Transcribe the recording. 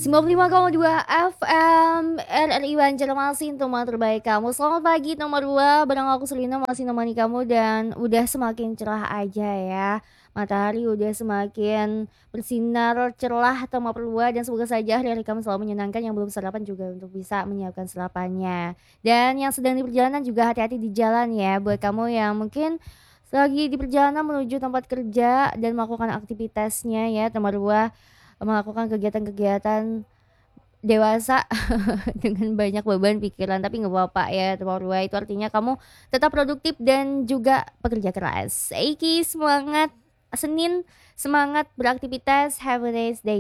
95,2 FM RRI Banjarmasin, teman terbaik kamu. Selamat pagi nomor 2, bareng aku Selina masih nemani kamu dan udah semakin cerah aja ya. Matahari udah semakin bersinar cerah nomor 2 dan semoga saja hari-hari kamu selalu menyenangkan. Yang belum sarapan juga untuk bisa menyiapkan sarapannya. Dan yang sedang di perjalanan juga hati-hati di jalan ya. Buat kamu yang mungkin lagi di perjalanan menuju tempat kerja dan melakukan aktivitasnya ya, nomor 2 melakukan kegiatan-kegiatan dewasa dengan banyak beban pikiran, tapi nggak apa-apa ya nomor 2 itu artinya kamu tetap produktif dan juga pekerja keras. Eiki semangat Senin, semangat beraktivitas, have a nice day.